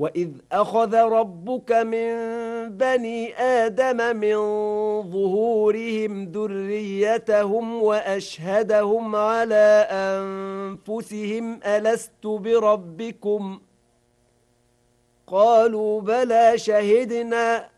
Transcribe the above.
وَإِذْ أَخَذَ رَبُّكَ مِنْ بَنِي آدَمَ مِنْ ظُهُورِهِمْ ذُرِّيَّتَهُمْ وَأَشْهَدَهُمْ عَلَى أَنْفُسِهِمْ أَلَسْتُ بِرَبِّكُمْ؟ قَالُوا بَلَى شَهِدْنَا